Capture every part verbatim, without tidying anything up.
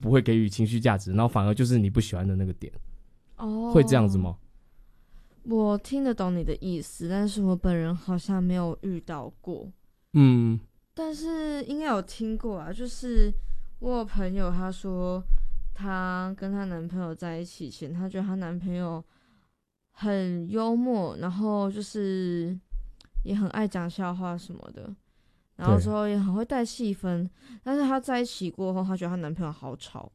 不会给予情绪价值，然后反而就是你不喜欢的那个点。 哦， 会这样子吗？ 我听得懂你的意思，但是我本人好像没有遇到过。 嗯， 但是应该有听过啊，就是我有朋友她说，她跟她男朋友在一起前，她觉得她男朋友很幽默，然后就是也很爱讲笑话什么的，然后之后也很会带气氛。但是她在一起过后，她觉得她男朋友好吵。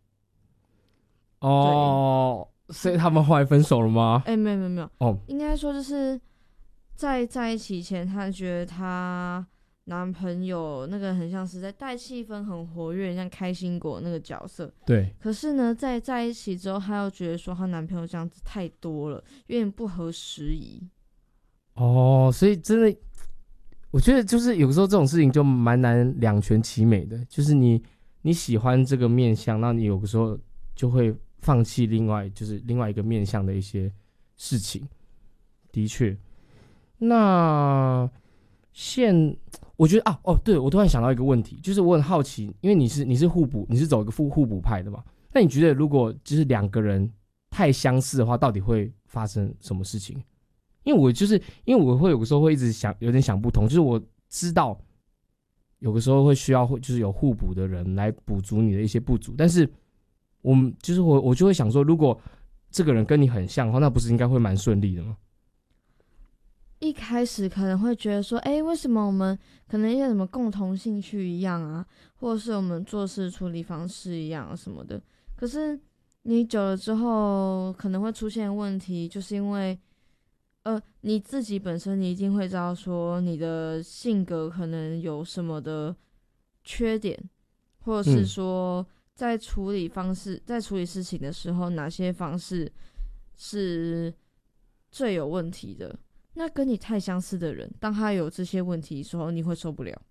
哦，所以他们后来分手了吗？ 哎、欸，没有没有没有， 哦， 应该说就是在在一起前，她觉得她男朋友那个很像是在带气氛，很活跃，像开心果那个角色。 对。 可是呢，在在一起之后，她又觉得说她男朋友这样子太多了，有点不合时宜。 哦，所以真的，我觉得就是有时候这种事情就蛮难两全其美的，就是你你喜欢这个面向，那你有的时候就会放弃另外就是另外一个面向的一些事情。的确，那现我觉得啊，哦，对，我突然想到一个问题，就是我很好奇，因为你是你是互补，你是走一个互互补派的嘛？那你觉得如果就是两个人太相似的话，到底会发生什么事情？因为我就是因为我会有的时候会一直想有点想不通，就是我知道有的时候会需要就是有互补的人来补足你的一些不足，但是我们就是我我就会想说，如果这个人跟你很像的话，那不是应该会蛮顺利的吗？ 一开始可能会觉得说，哎、欸，为什么我们可能一些什么共同兴趣一样啊，或者是我们做事处理方式一样、啊、什么的。可是你久了之后，可能会出现问题，就是因为，呃，你自己本身你一定会知道说，你的性格可能有什么的缺点，或者是说，在处理方式，在处理事情的时候，哪些方式是最有问题的。那跟你太相似的人，当他有这些问题的时候，你会受不了。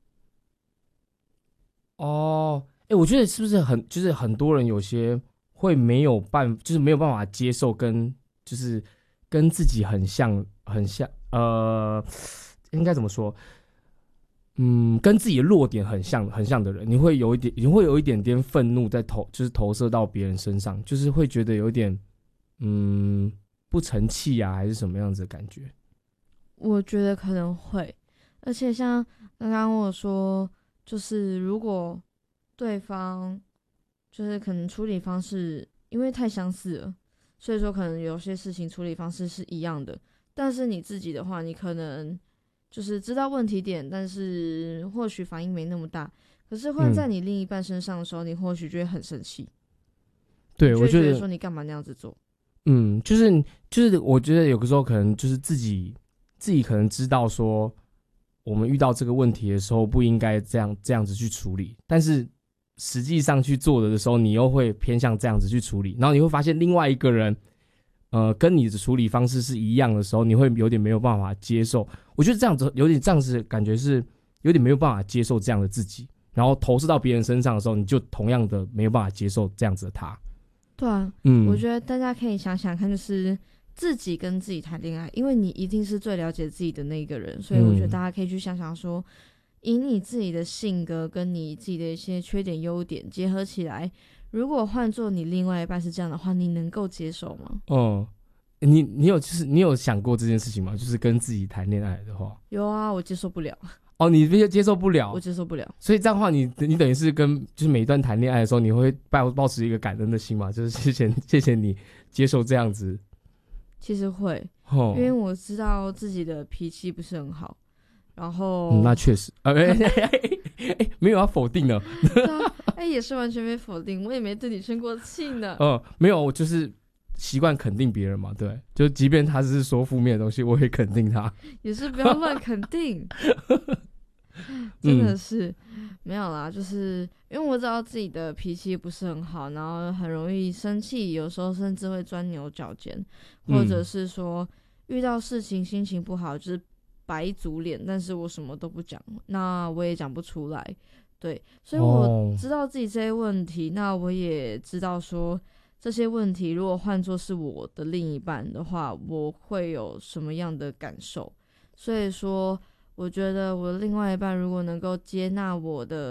哦，哎、欸，我觉得是不是很就是很多人有些会没有办，就是没有办法接受跟就是跟自己很像很像，呃，应该怎么说？嗯，跟自己的弱点很像很像的人，你会有一点，你会有一点点愤怒在投，就是投射到别人身上，就是会觉得有点嗯不成器啊，还是什么样子的感觉？ 我觉得可能会，而且像刚刚我说，就是如果对方就是可能处理方式因为太相似了，所以说可能有些事情处理方式是一样的，但是你自己的话，你可能就是知道问题点，但是或许反应没那么大，可是换在你另一半身上的时候，嗯、你或许就会很生气。 对，我觉得说你干嘛那样子做？ 嗯，就是就是我觉得有的时候可能就是自己。自己可能知道说，我们遇到这个问题的时候不应该这样这样子去处理，但是实际上去做的时候，你又会偏向这样子去处理，然后你会发现另外一个人，呃，跟你的处理方式是一样的时候，你会有点没有办法接受。我觉得这样子有点这样子感觉是有点没有办法接受这样的自己，然后投射到别人身上的时候，你就同样的没有办法接受这样子的他。 对啊， 嗯， 我觉得大家可以想想看，就是自己跟自己谈恋爱，因为你一定是最了解自己的那个人，所以我觉得大家可以去想想说，以你自己的性格跟你自己的一些缺点优点结合起来，如果换做你另外一半是这样的话，你能够接受吗？ 哦、嗯，你你有就是你有想过这件事情吗？就是跟自己谈恋爱的话， 有啊，我接受不了。 哦，你接受不了， 我接受不了。 所以这样的话你，你你等于是跟就是每一段谈恋爱的时候，你会抱抱持一个感恩的心嘛？就是谢谢谢谢你接受这样子。 其实会， 哦、 因为我知道自己的脾气不是很好，然后、 嗯、那确实，哎、呃欸欸欸、没有要否定呢。 对啊，哎、欸，也是完全没否定，我也没对你生过气呢。 嗯、呃，没有，我就是习惯肯定别人嘛，对，就即便他只是说负面的东西，我也肯定他。 也是不要乱肯定。真的是、嗯、没有啦，就是因为我知道自己的脾气不是很好，然后很容易生气，有时候甚至会钻牛角尖，或者是说遇到事情心情不好就是摆一组脸，但是我什么都不讲，那我也讲不出来。对，所以我知道自己这些问题、哦、那我也知道说这些问题如果换作是我的另一半的话，我会有什么样的感受。所以说我觉得我的另外一半如果能够接纳我的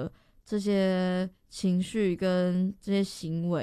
这些情绪跟这些行为。